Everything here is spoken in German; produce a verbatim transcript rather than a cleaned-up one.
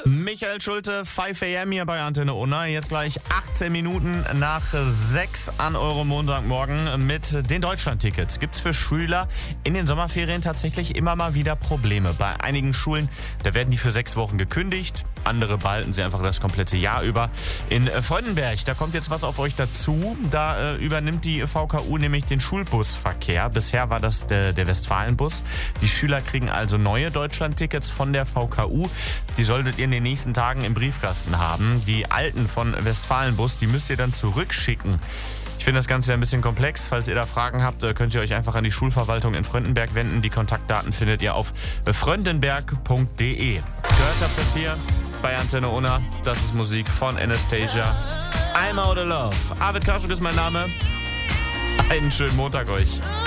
Michael Schulte, fünf a m hier bei Antenne Unna. Jetzt gleich achtzehn Minuten nach sechs an eurem Montagmorgen mit den Deutschlandtickets. Gibt es für Schüler in den Sommerferien tatsächlich immer mal wieder Probleme. Bei einigen Schulen, da werden die für sechs Wochen gekündigt. Andere behalten sie einfach das komplette Jahr über. In Freudenberg, da kommt jetzt was auf euch dazu. Da äh, übernimmt die V K U nämlich den Schulbusverkehr. Bisher war das der, der Westfalenbus. Die Schüler kriegen also neue Deutschlandtickets von der V K U. Die solltet ihr in den nächsten Tagen im Briefkasten haben. Die alten von Westfalenbus, die müsst ihr dann zurückschicken. Ich finde das Ganze ein bisschen komplex. Falls ihr da Fragen habt, könnt ihr euch einfach an die Schulverwaltung in Fröndenberg wenden. Die Kontaktdaten findet ihr auf fröndenberg punkt de. Gehört habt das hier bei Antenne Unna. Das ist Musik von Anastasia. I'm out of love. Arvid Kaschuk ist mein Name. Einen schönen Montag euch.